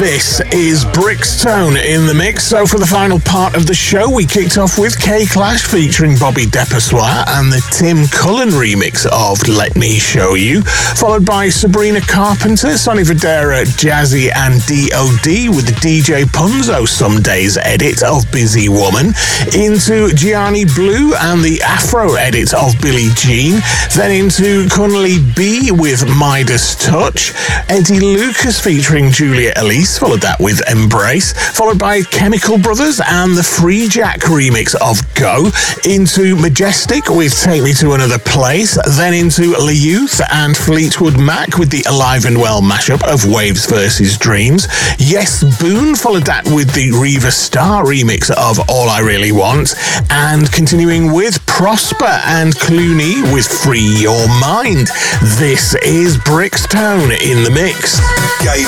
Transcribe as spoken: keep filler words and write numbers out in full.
This is Brixtone in the mix. So for the final part of the show, we kicked off with K-Clash featuring Bobby Depoissoir and the Tim Cullen remix of Let Me Show You, followed by Sabrina Carpenter, Sonny Fodera, Jazzy and D O D with the D J Punzo Some Days edit of Busy Woman, into Gianni Blue and the Afro edit of Billie Jean, then into Connolly B with Midas Touch, Eddie Lucas featuring Julia Elise, followed that with Embrace, followed by Chemical Brothers and the Free Jack remix of Go, into Majestic with Take Me to Another Place, then into Le Youth and Fleetwood Mac with the Alive and Well mashup of Waves versus Dreams. Yes Boone followed that with the Reva Star remix of All I Really Want, and continuing with Prosper and Clooney with Free Your Mind. This is Brixtone in the mix.